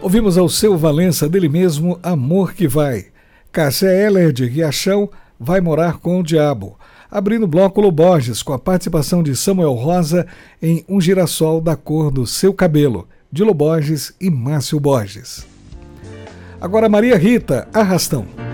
Ouvimos ao Seu Valença, dele mesmo, Amor que Vai. Cássia Eller, de Riachão, Vai Morar com o Diabo. Abrindo o bloco, Lô Borges, com a participação de Samuel Rosa em Um Girassol da Cor do Seu Cabelo, de Lô Borges e Márcio Borges. Agora Maria Rita, Arrastão.